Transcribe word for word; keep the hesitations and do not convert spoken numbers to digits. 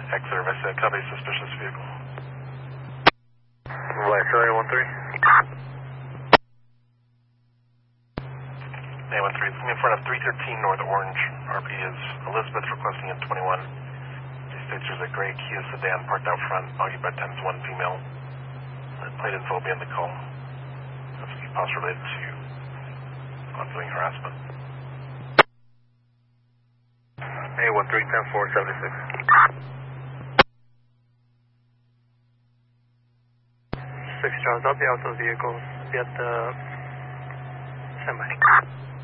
X-Service, uh, copy suspicious vehicle. Right, sorry, one three. A one three, in front of three thirteen North Orange. R P is Elizabeth requesting in twenty-one. She states there's a gray Kia sedan parked out front, occupied times one female. The plate info will be on the call. That's possibly related to ongoing harassment. A one three, ten four, seventy-six. Six Charles, I'll be out those vehicles. Be at the semi.